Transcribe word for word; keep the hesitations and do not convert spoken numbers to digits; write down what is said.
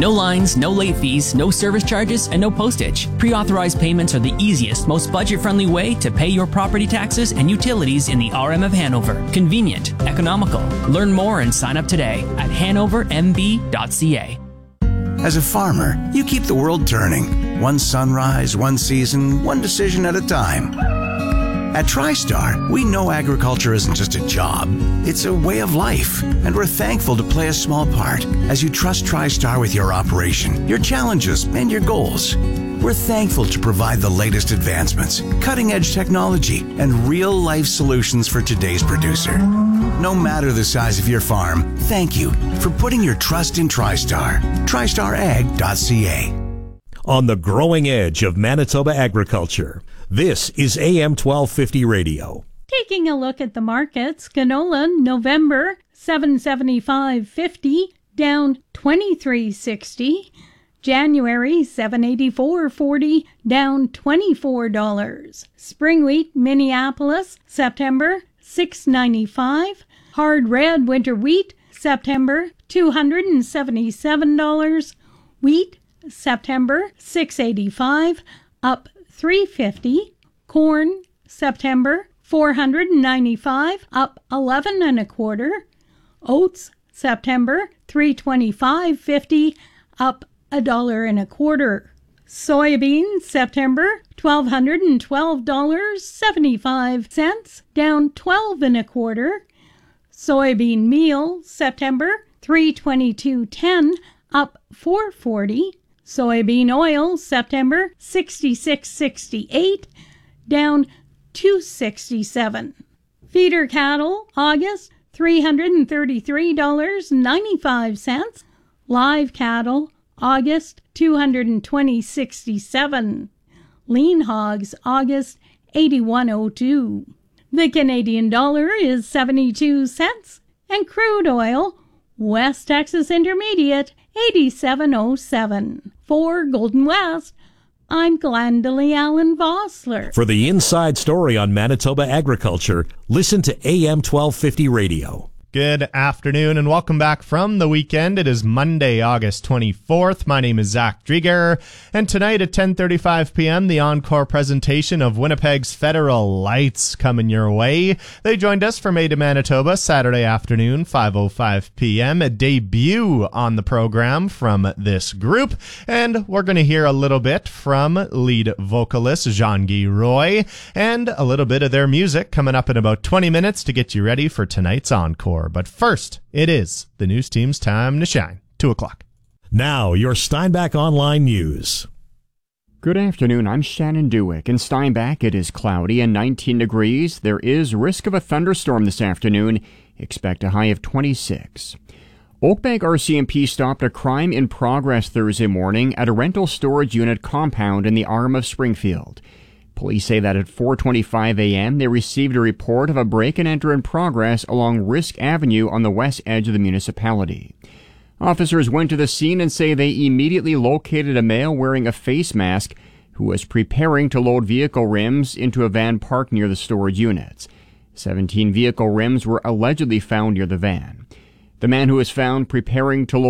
No lines, no late fees, no service charges, and no postage. Pre-authorized payments are the easiest, most budget-friendly way to pay your property taxes and utilities in the R M of Hanover. Convenient, economical. Learn more and sign up today at hanover m b dot c a. As a farmer, you keep the world turning. One sunrise, one season, one decision at a time. At TriStar, we know agriculture isn't just a job, it's a way of life, and we're thankful to play a small part as you trust TriStar with your operation, your challenges, and your goals. We're thankful to provide the latest advancements, cutting-edge technology, and real-life solutions for today's producer. No matter the size of your farm, thank you for putting your trust in TriStar. tri star ag dot c a. On the growing edge of Manitoba agriculture, this is A M twelve fifty Radio. Taking a look at the markets, canola November seven seventy-five fifty, down twenty-three sixty. January seven eighty-four forty, down twenty-four dollars. Spring wheat Minneapolis September six ninety-five. Hard red winter wheat September two hundred seventy-seven dollars. Wheat September six eighty-five, up three fifty. Corn September four hundred ninety-five, up eleven and a quarter. Oats September three twenty-five fifty, up a dollar and a quarter. Soybeans September twelve hundred twelve dollars seventy-five cents, down twelve and a quarter. Soybean meal September three twenty-two ten, up four forty. Soybean oil September sixty-six sixty-eight, down two sixty-seven. Feeder cattle August three hundred thirty-three dollars ninety-five cents. Live cattle August two hundred twenty dollars sixty-seven. Lean hogs August eighty-one oh two. The Canadian dollar is seventy-two cents, and crude oil West Texas Intermediate eighty-seven oh seven. For Golden West, I'm Glendalee Allen Vossler. For the inside story on Manitoba agriculture, listen to A M twelve fifty Radio. Good afternoon and welcome back from the weekend. It is Monday, August twenty-fourth. My name is Zach Drieger, and tonight at ten thirty-five p.m., the encore presentation of Winnipeg's Federal Lights coming your way. They joined us from Made in Manitoba Saturday afternoon, five oh five p.m., a debut on the program from this group, and we're going to hear a little bit from lead vocalist Jean-Guy Roy, and a little bit of their music coming up in about twenty minutes to get you ready for tonight's encore. But first, it is the news team's time to shine. Two o'clock. Now, your Steinbach Online News. Good afternoon, I'm Shannon Dewick. In Steinbach, it is cloudy and nineteen degrees. There is risk of a thunderstorm this afternoon. Expect a high of twenty-six. Oakbank R C M P stopped a crime in progress Thursday morning at a rental storage unit compound in the Arm of Springfield. Police say that at four twenty-five a.m. they received a report of a break-and-enter in progress along Risk Avenue on the west edge of the municipality. Officers went to the scene and say they immediately located a male wearing a face mask who was preparing to load vehicle rims into a van parked near the storage units. Seventeen vehicle rims were allegedly found near the van. The man who was found preparing to load